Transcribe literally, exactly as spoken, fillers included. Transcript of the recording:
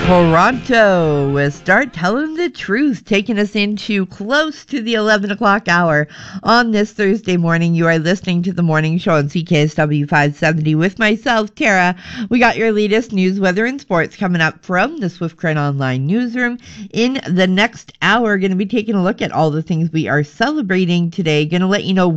Toronto with Start Telling the Truth, taking us into close to the eleven o'clock hour on this Thursday morning. You are listening to the morning show on C K S W five seventy with myself, Tara. We got your latest news, weather, and sports coming up from the Swift Current Online newsroom. In the next hour, going to be taking a look at all the things we are celebrating today. Going to let you know